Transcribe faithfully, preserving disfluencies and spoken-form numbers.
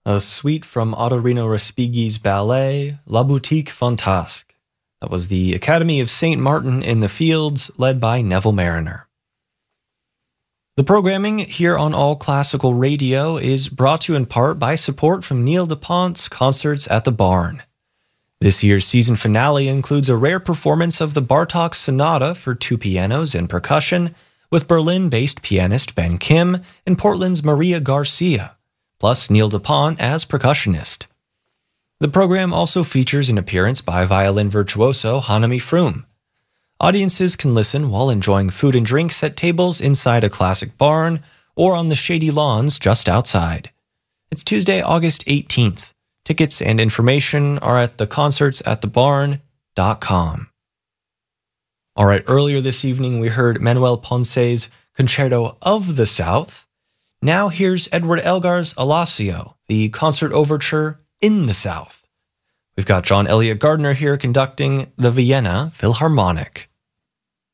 A suite from Ottorino Respighi's ballet, La Boutique Fantasque. That was the Academy of Saint Martin in the Fields, led by Neville Mariner. The programming here on All Classical Radio is brought to you in part by support from Neil DuPont's Concerts at the Barn. This year's season finale includes a rare performance of the Bartók Sonata for two pianos and percussion, with Berlin-based pianist Ben Kim and Portland's Maria Garcia, plus Neil DuPont as percussionist. The program also features an appearance by violin virtuoso Hanami Froome. Audiences can listen while enjoying food and drinks at tables inside a classic barn or on the shady lawns just outside. It's Tuesday, August eighteenth. Tickets and information are at the concerts at the barn dot com. All right, earlier this evening we heard Manuel Ponce's Concerto of the South. Now here's Edward Elgar's Alacio, the concert overture in the South. We've got John Elliott Gardner here conducting the Vienna Philharmonic.